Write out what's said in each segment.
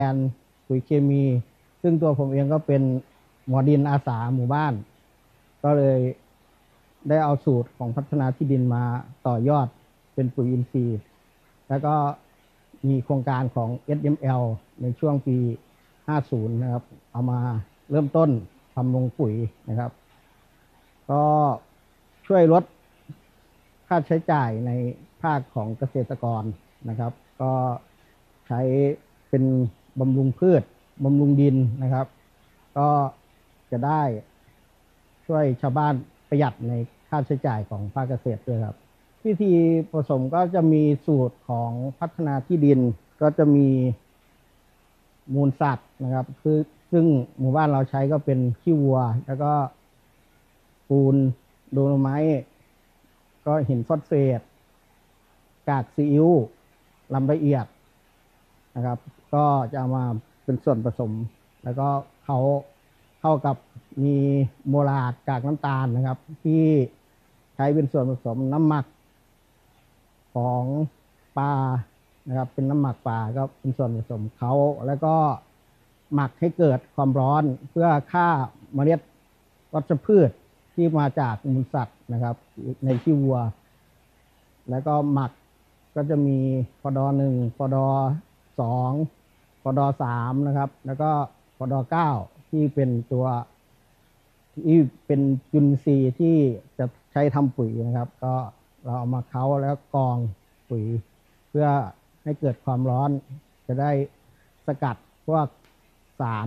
นปุ๋ยเคมีซึ่งตัวผมเองก็เป็นหมอดินอาสาหมู่บ้านก็เลยได้เอาสูตรของพัฒนาที่ดินมาต่อยอดเป็นปุ๋ยอินทรีย์แล้วก็มีโครงการของ SML ในช่วงปี 50 นะครับเอามาเริ่มต้นทำลงปุ๋ยนะครับก็ช่วยลดค่าใช้จ่ายในภาคของเกษตรกรนะครับก็ใช้เป็นบำรุงพืชบำรุงดินนะครับก็จะได้ช่วยชาวบ้านประหยัดในค่าใช้จ่ายของภาคเกษตรด้วยครับวิธีผสมก็จะมีสูตรของพัฒนาที่ดินก็จะมีมูลสัตว์นะครับซึ่งหมู่บ้านเราใช้ก็เป็นขี้วัวแล้วก็ปูนโดโลไมต์ก็หินฟอสเฟตกากซีอิ๊วลำละเอียดนะครับก็จะเอามาเป็นส่วนผสมแล้วก็เขาเข้ากับมีโมลาดกากน้ำตาลนะครับที่ใช้เป็นส่วนผสมน้ำหมักของปลานะครับเป็นน้ำหมักปลาก็เป็นส่วนผสมเขาแล้วก็หมักให้เกิดความร้อนเพื่อฆ่าเมล็ดวัชพืชที่มาจากมูลสัตว์นะครับในขี้วัวแล้วก็หมักก็จะมีพด1พด2พด3นะครับแล้วก็พด9ที่เป็นตัวที่เป็นจุลินทรีย์ที่จะใช้ทำปุ๋ยนะครับก็เราเอามาเค้าแล้วกรองปุ๋ยเพื่อให้เกิดความร้อนจะได้สกัดพวกสาร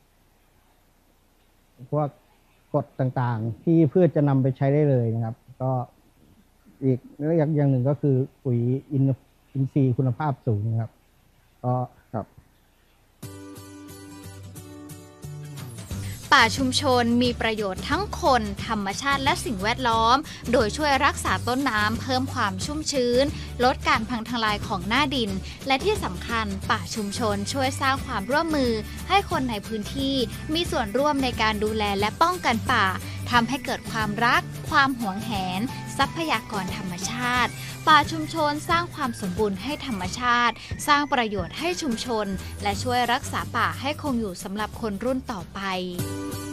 พวกกรดต่างๆที่พืชจะนำไปใช้ได้เลยนะครับก็อีกอย่างหนึ่งก็คือปุ๋ยอินทรีย์คุณภาพสูงนะครับก็ครับป่าชุมชนมีประโยชน์ทั้งคนธรรมชาติและสิ่งแวดล้อมโดยช่วยรักษาต้นน้ำเพิ่มความชุ่มชื้นลดการพังทลายของหน้าดินและที่สำคัญป่าชุมชนช่วยสร้างความร่วมมือให้คนในพื้นที่มีส่วนร่วมในการดูแลและป้องกันป่าทำให้เกิดความรักความหวงแหนทรัพยากรธรรมชาติป่าชุมชนสร้างความสมบูรณ์ให้ธรรมชาติสร้างประโยชน์ให้ชุมชนและช่วยรักษาป่าให้คงอยู่สำหรับคนรุ่นต่อไป